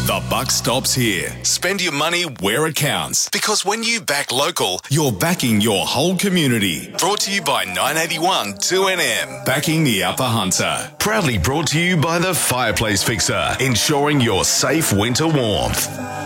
The buck stops here. Spend your money where it counts. Because when you back local, you're backing your whole community. Brought to you by 981 2NM. Backing the Upper Hunter. Proudly brought to you by the Fireplace Fixer. Ensuring your safe winter warmth.